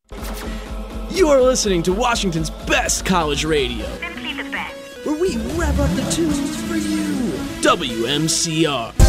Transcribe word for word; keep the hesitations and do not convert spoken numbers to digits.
You are listening to Washington's best college radio. Simply the best. Where we wrap up the tunes for you. W M C R.